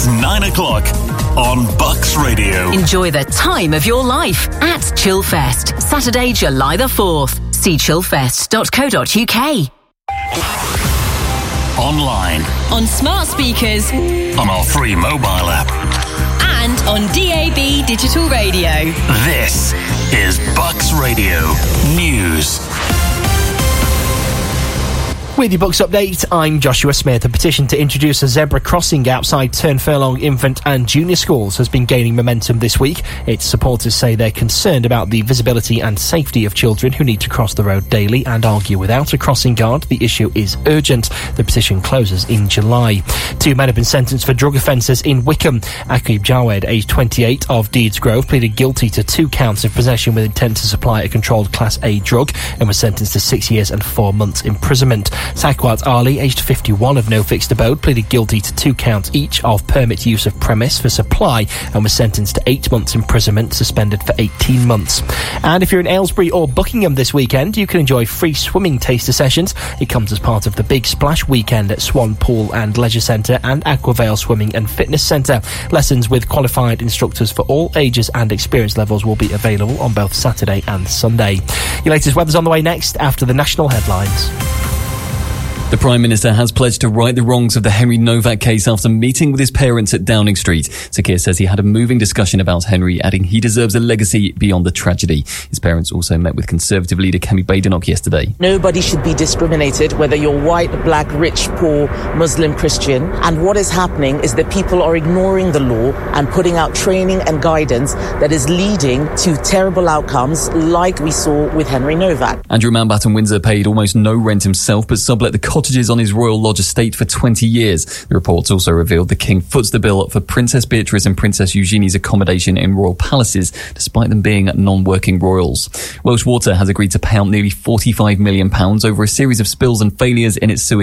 9 o'clock on Bucks Radio. Enjoy the time of your life at Chillfest, Saturday, July the 4th. See chillfest.co.uk. Online. On smart speakers. On our free mobile app. And on DAB Digital Radio. This is Bucks Radio News. With your Bucks update, I'm Joshua Smith. A petition to introduce a zebra crossing outside Turn Furlong infant and junior schools has been gaining momentum this week. Its supporters say they're concerned about the visibility and safety of children who need to cross the road daily and argue without a crossing guard. The issue is urgent. The petition closes in July. 2 men have been sentenced for drug offences in Wickham. Aqib Jawed, aged 28, of Deeds Grove, pleaded guilty to 2 counts of possession with intent to supply a controlled Class A drug and was sentenced to 6 years and 4 months imprisonment. Sakwat Ali, aged 51, of No Fixed Abode, pleaded guilty to 2 counts each of permit use of premise for supply and was sentenced to 8 months imprisonment, suspended for 18 months. And if you're in Aylesbury or Buckingham this weekend, you can enjoy free swimming taster sessions. It comes as part of the Big Splash weekend at Swan Pool and Leisure Centre and Aquavale Swimming and Fitness Centre. Lessons with qualified instructors for all ages and experience levels will be available on both Saturday and Sunday. Your latest weather's on the way next after the national headlines. The Prime Minister has pledged to right the wrongs of the Henry Novak case after meeting with his parents at Downing Street. Sir Keir says he had a moving discussion about Henry, adding he deserves a legacy beyond the tragedy. His parents also met with Conservative leader Kemi Badenoch yesterday. Nobody should be discriminated, whether you're white, black, rich, poor, Muslim, Christian. And what is happening is that people are ignoring the law and putting out training and guidance that is leading to terrible outcomes like we saw with Henry Novak. Andrew Mountbatten Windsor paid almost no rent himself but sublet the cottages on his Royal Lodge estate for 20 years. The reports also revealed the King foots the bill for Princess Beatrice and Princess Eugenie's accommodation in royal palaces, despite them being non-working royals. Welsh Water has agreed to pay out nearly £45 million over a series of spills and failures in its sewage